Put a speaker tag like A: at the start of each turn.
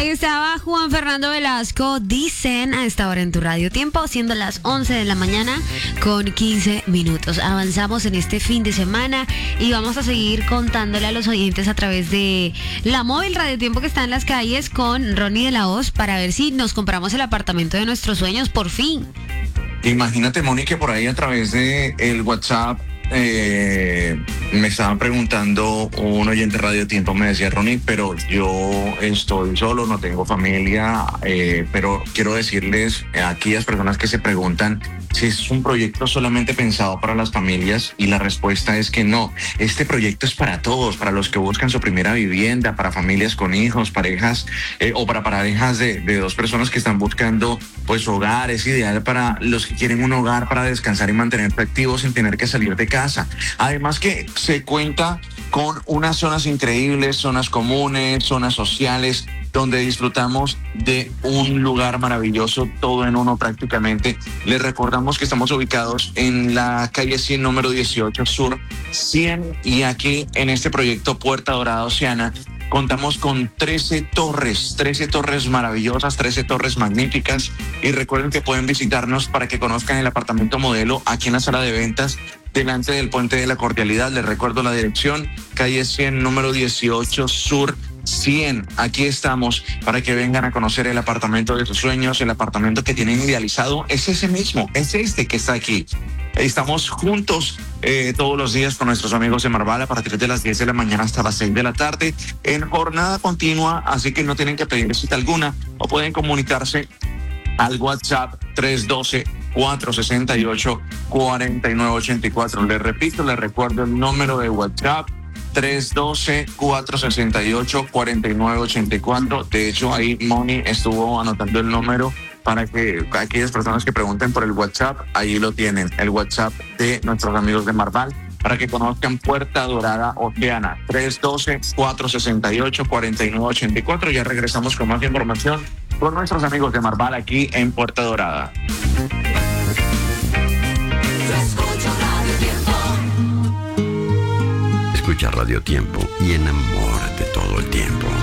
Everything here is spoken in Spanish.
A: Ahí estaba Juan Fernando Velasco, Dicen, a esta hora en tu Radio Tiempo, siendo las 11 de la mañana con 15 minutos. Avanzamos en este fin de semana y vamos a seguir contándole a los oyentes a través de la móvil Radio Tiempo que está en las calles con Ronnie de la Hoz para ver si nos compramos el apartamento de nuestros sueños por fin.
B: Imagínate, Moni, que por ahí a través de el WhatsApp me estaban preguntando, un oyente de Radio Tiempo me decía: Ronnie, pero yo estoy solo, no tengo familia, pero quiero decirles a aquellas personas que se preguntan si es un proyecto solamente pensado para las familias, y la respuesta es que no. Este proyecto es para todos, para los que buscan su primera vivienda, para familias con hijos, parejas o para parejas de dos personas que están buscando pues hogar. Es ideal para los que quieren un hogar para descansar y mantenerse activos sin tener que salir de casa. Además que se cuenta con unas zonas increíbles, zonas comunes, zonas sociales, donde disfrutamos de un lugar maravilloso, todo en uno prácticamente. Les recordamos que estamos ubicados en la calle 100, número 18 Sur 100, y aquí en este proyecto Puerta Dorada Oceana contamos con 13 torres maravillosas, 13 torres magníficas, y recuerden que pueden visitarnos para que conozcan el apartamento modelo aquí en la sala de ventas delante del Puente de la Cordialidad. Les recuerdo la dirección: calle 100, número 18 Sur 100. Aquí estamos para que vengan a conocer el apartamento de sus sueños, el apartamento que tienen idealizado. Es ese mismo, es este que está aquí. Estamos juntos todos los días con nuestros amigos de Marval a partir de las 10 de la mañana hasta las 6 de la tarde en jornada continua, así que no tienen que pedir cita alguna, o pueden comunicarse al WhatsApp 312-468-4984. Les repito, les recuerdo el número de WhatsApp: 312-468-4984. De hecho, ahí Moni estuvo anotando el número para que aquellas personas que pregunten por el WhatsApp, ahí lo tienen, el WhatsApp de nuestros amigos de Marval, para que conozcan Puerta Dorada Oceana. 312-468-4984. Ya regresamos con más información con nuestros amigos de Marval aquí en Puerta Dorada.
C: Escucha Radio Tiempo y enamórate todo el tiempo.